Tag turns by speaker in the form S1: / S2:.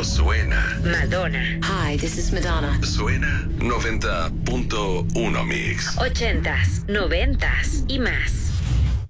S1: Esto suena.
S2: Madonna.
S3: Hi, this is Madonna.
S1: Suena 90.1 Mix.
S2: 80s, 90s y más.